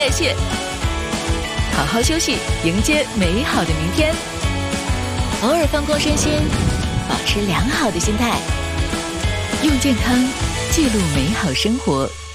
代谢，好好休息，迎接美好的明天。偶尔放空身心，保持良好的心态，用健康记录美好生活。